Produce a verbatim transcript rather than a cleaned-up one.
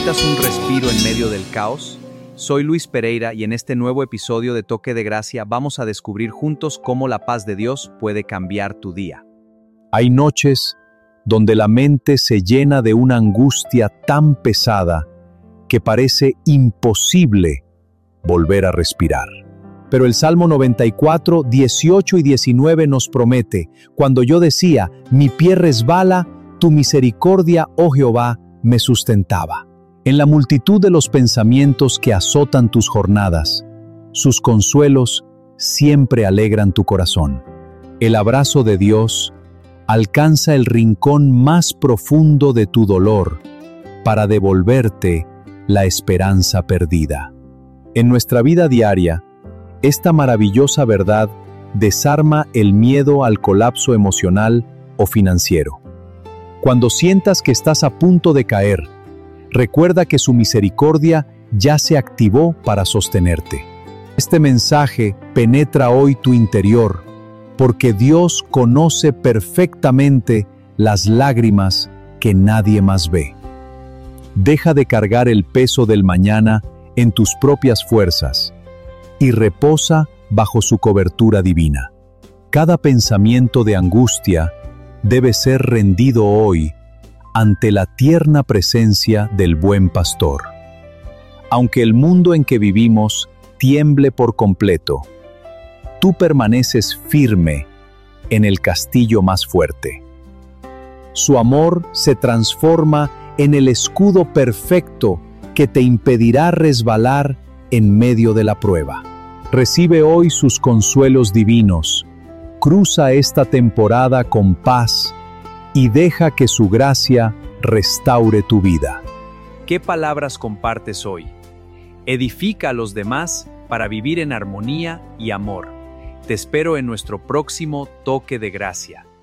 ¿Necesitas un respiro en medio del caos? Soy Luis Pereira y en este nuevo episodio de Toque de Gracia vamos a descubrir juntos cómo la paz de Dios puede cambiar tu día. Hay noches donde la mente se llena de una angustia tan pesada que parece imposible volver a respirar. Pero el Salmo noventa y cuatro, dieciocho y diecinueve nos promete: cuando yo decía, mi pie resbala, tu misericordia, oh Jehová, me sustentaba. En la multitud de los pensamientos que azotan tus jornadas, sus consuelos siempre alegran tu corazón. El abrazo de Dios alcanza el rincón más profundo de tu dolor para devolverte la esperanza perdida. En nuestra vida diaria, esta maravillosa verdad desarma el miedo al colapso emocional o financiero. Cuando sientas que estás a punto de caer, recuerda que su misericordia ya se activó para sostenerte. Este mensaje penetra hoy tu interior, porque Dios conoce perfectamente las lágrimas que nadie más ve. Deja de cargar el peso del mañana en tus propias fuerzas y reposa bajo su cobertura divina. Cada pensamiento de angustia debe ser rendido hoy ante la tierna presencia del buen pastor. Aunque el mundo en que vivimos tiemble por completo, tú permaneces firme en el castillo más fuerte. Su amor se transforma en el escudo perfecto que te impedirá resbalar en medio de la prueba. Recibe hoy sus consuelos divinos. Cruza esta temporada con paz y deja que su gracia restaure tu vida. ¿Qué palabras compartes hoy? Edifica a los demás para vivir en armonía y amor. Te espero en nuestro próximo Toque de Gracia.